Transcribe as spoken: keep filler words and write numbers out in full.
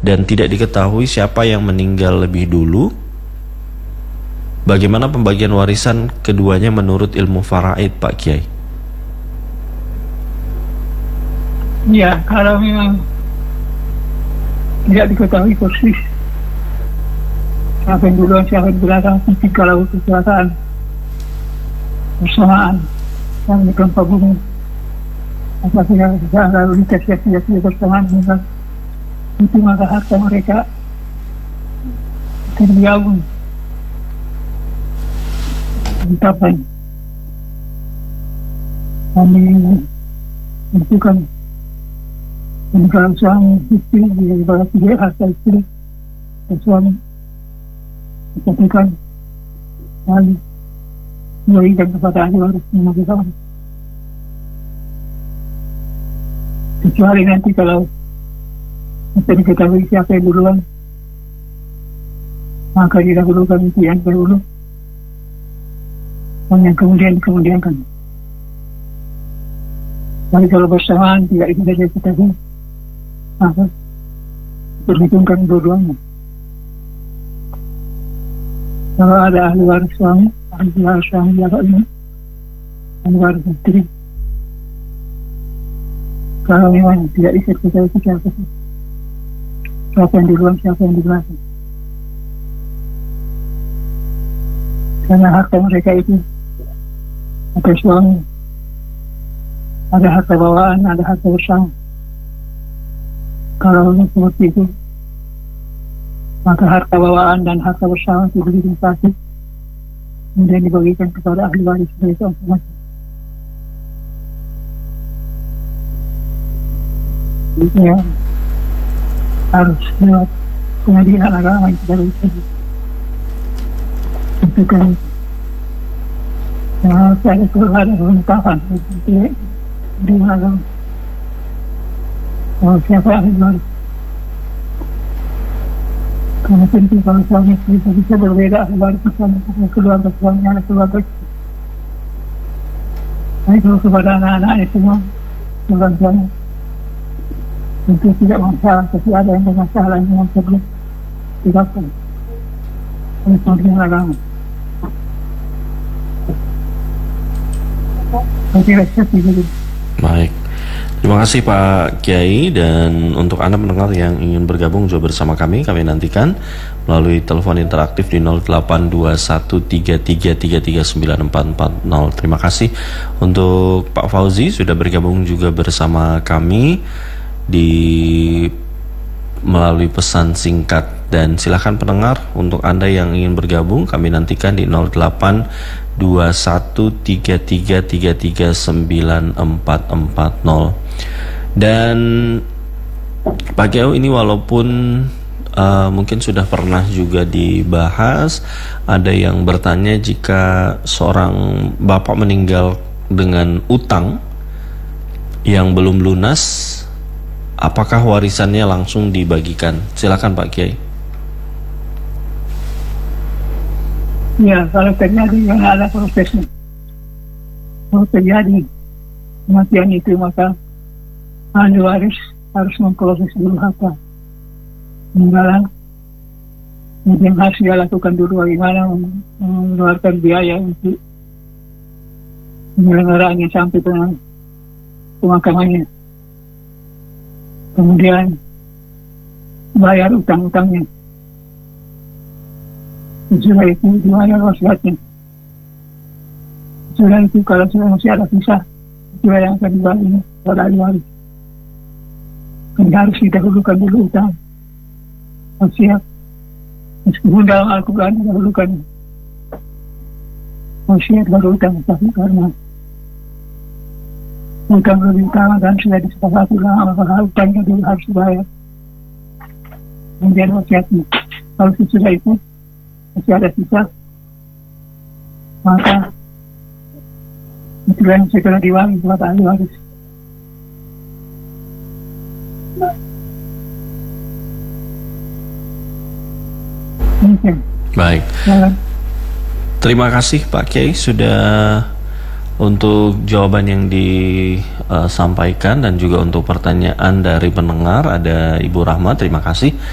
dan tidak diketahui siapa yang meninggal lebih dulu, bagaimana pembagian warisan keduanya menurut ilmu faraid, Pak Kiai? Ya, kalau memang tidak diketahui persis siapa yang duluan, siapa yang belakang, tapi kalau kecelakaan bersamaan yang gempa bumi, apabila lalu lintas yang tidak bersamaan dengan itu, maka harta mereka tergabung mencapai kami menentukan meninggal suami istri di bawah tiga harta istri dan suami menentukan lalu memberikan kepada ahli waris menentukan, kecuali nanti kalau bisa diketahui siapa yang duluan, maka didahulukan itu yang dahulu dan yang kemudian dikemudiankan. Tapi kalau bersamaan tidak bisa diketahui, maka berhitungkan dua-duanya. Kalau ada ahli waris suami, ahli waris suami bapak ini, ahli waris istri, kalau memang tidak bisa diketahui siapa siapa yang duluan, siapa yang di belakang, karena harta mereka itu ada suami, ada harta bawaan, ada harta bersama. Kalau seperti itu, maka harta bawaan dan harta bersama itu dilintasi, kemudian dibagikan kepada ahli waris mereka masing-masing. Ya, harus lewat pengadilan agama yang tidak bisa ditentukan. Ya, saya itu ada penetapan di di agama. Oh, siapa ahli waris? Karena tentu kalau suami bisa bisa berbeda ahli waris bersama keluarga suami, anak keluarga. Tapi kalau kepada anak-anaknya semua, keluarganya, tentu tidak masalah, tapi ada yang bermasalah yang perlu dilakukan oleh pengadilan agama. Baik, terima kasih Pak Kiai. Dan untuk Anda pendengar yang ingin bergabung juga bersama kami, kami nantikan melalui telepon interaktif di nol delapan dua satu tiga tiga tiga tiga sembilan empat empat nol. Terima kasih untuk Pak Fauzi sudah bergabung juga bersama kami di melalui pesan singkat. Dan silakan pendengar, untuk Anda yang ingin bergabung, kami nantikan di nol delapan dua satu tiga tiga tiga tiga sembilan empat empat nol. Dan Pak Kiai, ini walaupun uh, mungkin sudah pernah juga dibahas, ada yang bertanya jika seorang bapak meninggal dengan utang yang belum lunas, apakah warisannya langsung dibagikan? Silakan Pak Kiai. Ya, kalau terjadi yang ada prosesnya, kalau terjadi kematian itu, maka ahli waris harus memproses dulu harta peninggalan, kemudian harus dia lakukan dulu bagaimana mengeluarkan biaya untuk penyelenggaraannya sampai dengan pemakamannya, kemudian bayar utang-utangnya. Setelah itu dibayar wasiatnya. Setelah itu kalau sudah masih ada sisa, itu yang akan dibagi kepada ahli waris. Dan harus didahulukan dulu utang wasiat, meskipun dalam Al-Quran didahulukan wasiat baru utang, tapi karena utang lebih utama dan sudah disepakati lah, maka utangnya dulu harus dibayar, kemudian wasiatnya. Kalau sesudah itu masih ada sisa, maka itu yang segera diwali buat ahli waris. Mungkin. Baik. Ya. Terima kasih Pak Kiai sudah untuk jawaban yang disampaikan dan juga untuk pertanyaan dari pendengar. Ada Ibu Rahma, terima kasih.